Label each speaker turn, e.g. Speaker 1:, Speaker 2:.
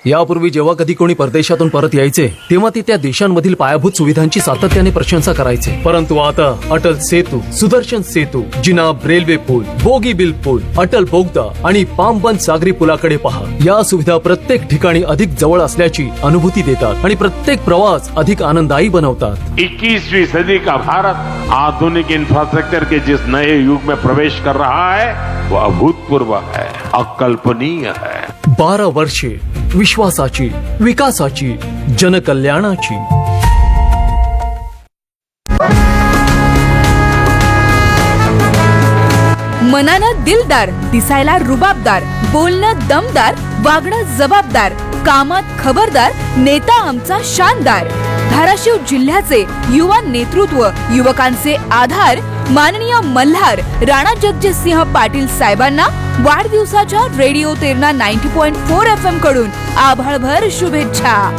Speaker 1: यापूर्वी जेव्हा कधी कोणी परदेशातून परत यायचे तेव्हा ते त्या देशांमधील पायाभूत सुविधांची सातत्याने प्रशंसा करायचे, परंतु आता अटल सेतू, सुदर्शन सेतू, जिनाब रेल्वे पूल, बोगीबिल पूल, अटल बोगदा आणि पामबन सागरी पुलाकडे पहा। या सुविधा प्रत्येक ठिकाणी अधिक जवळ असल्याची अनुभूती देतात आणि प्रत्येक प्रवास अधिक आनंददायी बनवतात।
Speaker 2: 21वीं सदी का भारत आधुनिक इंफ्रास्ट्रक्चर के जिस नए युग में प्रवेश कर रहा है वो अभूतपूर्व है, अकल्पनीय है।
Speaker 1: 12 वर्षे विश्वासाची, विकासाची, जनकल्याणाची।
Speaker 3: मनानं दिलदार, दिसायला रुबाबदार, बोलणं दमदार, वागणं जबाबदार, कामात खबरदार, नेता आमचा शानदार। धाराशिव जिल्ह्याचे युवा नेतृत्व, युवकांचे आधार, माननीय मल्हार राणा जगजितसिंह पाटील साहेबांना वाढदिवसाच्या रेडिओ तेरणा 90.4 FM कडून आभाळभर शुभेच्छा।